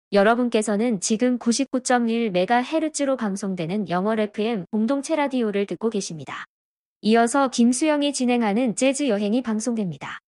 여러분께서는 지금 99.1MHz로 방송되는 영월 FM 공동체 라디오를 듣고 계십니다. 이어서 김수영이 진행하는 재즈 여행이 방송됩니다.